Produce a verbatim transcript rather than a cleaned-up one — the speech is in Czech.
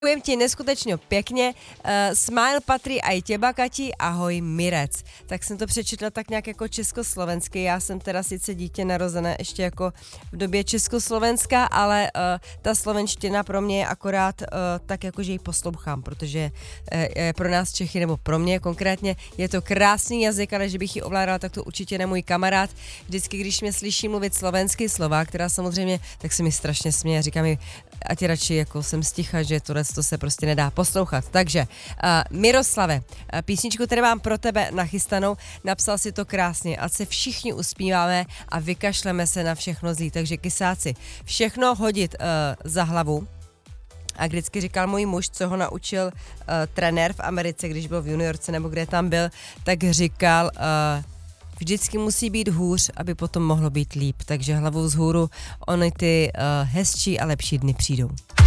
Děkujem ti neskutečně pěkně. Uh, smile patří aj těba, Kati, ahoj Mirec. Tak jsem to přečetla tak nějak jako československy. Já jsem teda sice dítě narozené ještě jako v době Československa, ale uh, ta slovenština pro mě je akorát uh, tak jako, že ji poslouchám, protože uh, je pro nás Čechy, nebo pro mě konkrétně, je to krásný jazyk, ale že bych ji ovládala, tak to určitě ne můj kamarád. Vždycky, když mě slyší mluvit slovensky slova, která samozřejmě, tak se mi strašně směje, říká mi, ať radši jako jsem sticha, že tohle to se prostě nedá poslouchat. Takže uh, Miroslave, uh, písničku, kterou mám pro tebe nachystanou, napsal si to krásně, ať se všichni uspíváme a vykašleme se na všechno zlý. Takže kysáci, všechno hodit uh, za hlavu. A vždycky říkal můj muž, co ho naučil uh, trenér v Americe, když byl v juniorce nebo kde tam byl, tak říkal, uh, vždycky musí být hůř, aby potom mohlo být líp. Takže hlavou vzhůru, ony ty uh, hezčí a lepší dny přijdou.